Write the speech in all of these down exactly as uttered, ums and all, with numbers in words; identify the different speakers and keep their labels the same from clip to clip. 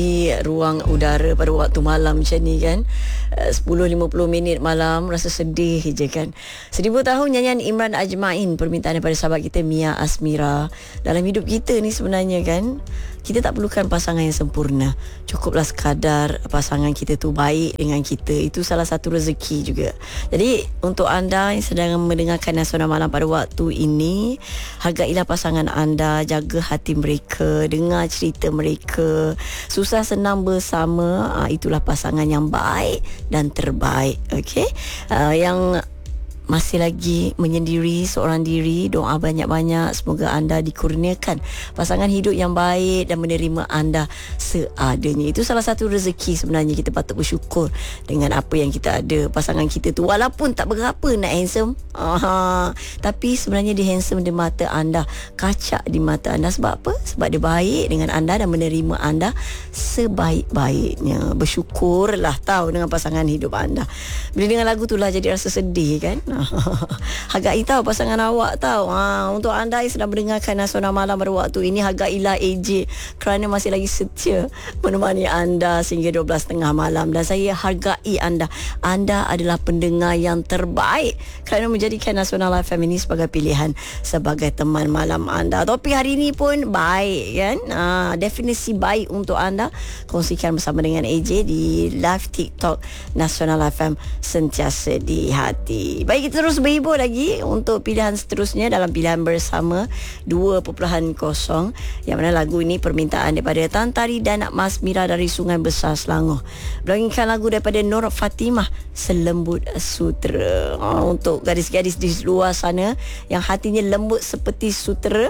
Speaker 1: di ruang udara pada waktu malam macam ni kan, sepuluh lima puluh minit malam, rasa sedih je kan. Seribu tahun nyanyian Imran Ajmain, permintaan daripada sahabat kita Mia Asmira. Dalam hidup kita ni sebenarnya kan, kita tak perlukan pasangan yang sempurna, cukuplah sekadar pasangan kita tu baik dengan kita. Itu salah satu rezeki juga. Jadi untuk anda yang sedang mendengarkan Nasional Malam pada waktu ini, hargailah pasangan anda, jaga hati mereka, dengar cerita mereka. Susah senang bersama, itulah pasangan yang baik dan terbaik. Okey, uh, yang masih lagi menyendiri seorang diri, doa banyak-banyak, semoga anda dikurniakan pasangan hidup yang baik dan menerima anda seadanya. Itu salah satu rezeki sebenarnya. Kita patut bersyukur dengan apa yang kita ada. Pasangan kita tu walaupun tak berapa nak handsome, aha, tapi sebenarnya dia handsome di mata anda, kacak di mata anda. Sebab apa? Sebab dia baik dengan anda dan menerima anda sebaik-baiknya. Bersyukurlah tahu dengan pasangan hidup anda. Bila dengar lagu tu lah jadi rasa sedih kan. Hargai tahu pasangan awak tahu. Ha, untuk anda yang sedang mendengarkan Nasional Malam pada waktu ini, hargailah A J kerana masih lagi setia menemani anda sehingga dua belas tiga puluh malam. Dan saya hargai anda. Anda adalah pendengar yang terbaik kerana menjadikan Nasional F M ini sebagai pilihan sebagai teman malam anda. Topik hari ini pun baik kan. Ha, definisi baik untuk anda. Kongsikan bersama dengan A J di live TikTok Nasional F M, sentiasa di hati. Baik, kita terus berhibur lagi untuk pilihan seterusnya dalam pilihan bersama dua titik kosong, yang mana lagu ini permintaan daripada Tan Tari dan Mas Mira dari Sungai Besar, Selangor. Berikan lagu daripada Nur Fatimah, Selembut Sutera. Ha, untuk gadis-gadis di luar sana yang hatinya lembut seperti sutera,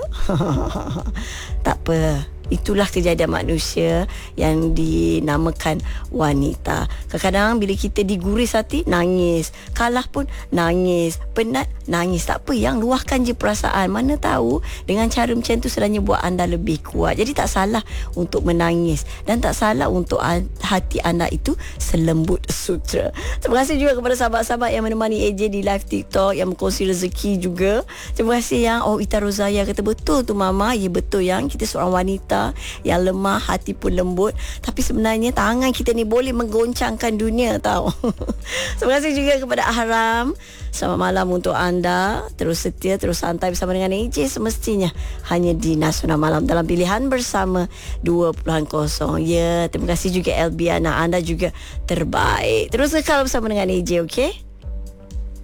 Speaker 1: tak apa, itulah kejadian manusia yang dinamakan wanita. Kadang-kadang bila kita diguris hati, nangis. Kalah pun nangis. Penat, nangis. Tak apa, yang luahkan je perasaan. Mana tahu dengan cara macam tu sebenarnya buat anda lebih kuat. Jadi tak salah untuk menangis. Dan tak salah untuk hati anda itu selembut sutra. Terima kasih juga kepada sahabat-sahabat yang menemani A J di live TikTok, yang berkongsi rezeki juga. Terima kasih yang Oh Ita Rozaya kata betul tu Mama. Ya betul yang kita seorang wanita yang lemah, hati pun lembut, tapi sebenarnya tangan kita ni boleh menggoncangkan dunia tahu. Terima kasih juga kepada Ahram. Selamat malam untuk anda. Terus setia, terus santai bersama dengan A J semestinya hanya di Nasional Malam dalam pilihan bersama dua titik kosong. Ya, terima kasih juga Elbiana, anda juga terbaik. Terus kekal bersama dengan A J, okey?